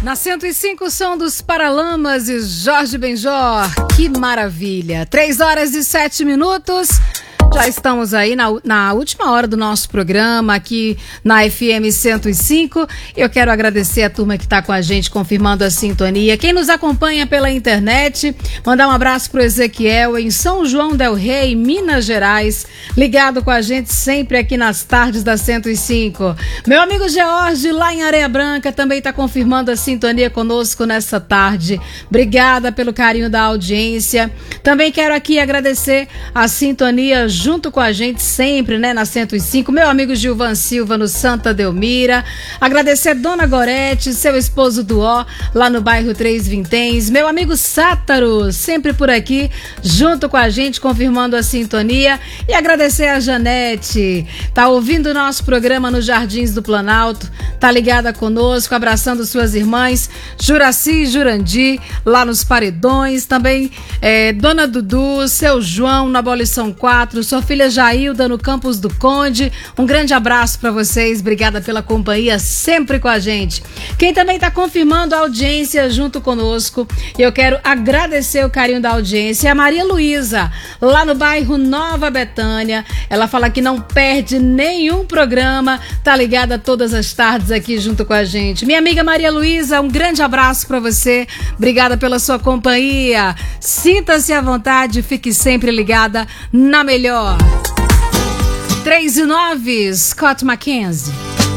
Na 105, som dos Paralamas e Jorge Benjor. Que maravilha! 3h07. Já estamos aí na última hora do nosso programa aqui na FM 105. Eu quero agradecer a turma que está com a gente, confirmando a sintonia. Quem nos acompanha pela internet, mandar um abraço pro Ezequiel em São João del Rei, Minas Gerais, ligado com a gente sempre aqui nas tardes da 105. Meu amigo George, lá em Areia Branca, também está confirmando a sintonia conosco nessa tarde. Obrigada pelo carinho da audiência. Também quero aqui agradecer a sintonia junto com a gente sempre, né, na 105, meu amigo Gilvan Silva no Santa Delmira, agradecer a Dona Gorete, seu esposo Duó, lá no bairro Três Vinténs, meu amigo Sátaro, sempre por aqui, junto com a gente, confirmando a sintonia, e agradecer a Janete, tá ouvindo o nosso programa nos Jardins do Planalto, tá ligada conosco, abraçando suas irmãs, Juraci e Jurandir, lá nos Paredões, também Dona Dudu, seu João, na Abolição 4, sua filha Jailda no Campos do Conde. Um grande abraço para vocês, obrigada pela companhia sempre com a gente. Quem também está confirmando a audiência junto conosco, e eu quero agradecer o carinho da audiência, é a Maria Luísa, lá no bairro Nova Betânia. Ela fala que não perde nenhum programa, tá ligada todas as tardes aqui junto com a gente. Minha amiga Maria Luísa, um grande abraço para você, obrigada pela sua companhia. Sinta-se à vontade, fique sempre ligada na melhor. 3 e 9, Scott McKenzie.